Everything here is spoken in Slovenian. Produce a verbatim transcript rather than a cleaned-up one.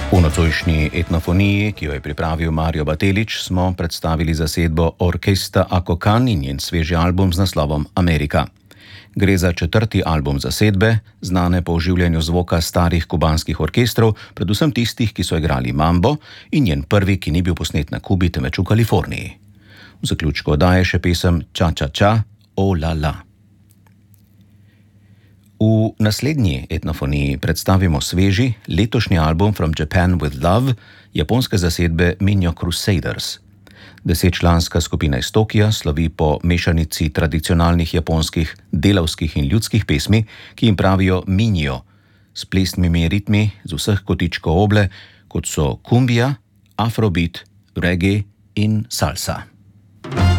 V nocojšnji etnofoniji, ki jo je pripravil Mario Batelič, smo predstavili zasedbo Orkesta Akokan in njen sveži album z naslovom Amerika. Gre za četrti album zasedbe, znane po oživljanju zvoka starih kubanskih orkestrov, predvsem tistih, ki so igrali mambo, in njen prvi, ki ni bil posnet na Kubi, temveč v Kaliforniji. V zaključku oddaje še pesem Ča Ča Ča, O La La. V naslednji etnofoniji predstavimo sveži, letošnji album From Japan with Love japonske zasedbe Minjo Crusaders. Desetčlanska skupina iz Tokija slovi po mešanici tradicionalnih japonskih delavskih in ljudskih pesmi, ki jim pravijo minjo, s plesnimi ritmi z vseh kotičkov oble, kot so kumbija, afrobeat, reggae in salsa.